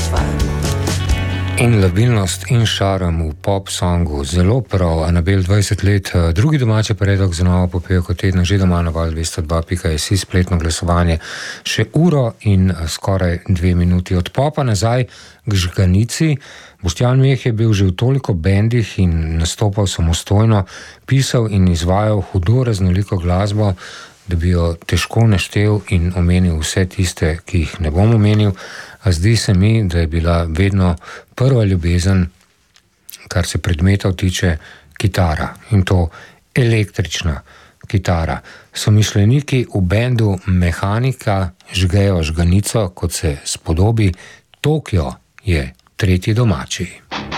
In labilnost in šarm v pop songu, zelo prav. Anabel 20 let, drugi domači predlog za novo popevko tedna, že doma na Val 202.si, spletno glasovanje. Še uro in skoraj 2 minuti od popa nazaj k žganici. Boštjan Meh je bil že v toliko bendih in nastopal samostojno, pisal in izvajal hudo raznoliko glasbo, da bi jo težko naštel in omenil vse tiste, ki jih ne bom omenil. A zdi se mi, da je bila vedno prva ljubezen, kar se predmetov tiče, kitara. In to električna kitara. Somišljeniki v bendu Mehanika žgejo žganico, kot se spodobi. Tokio je tretji domači.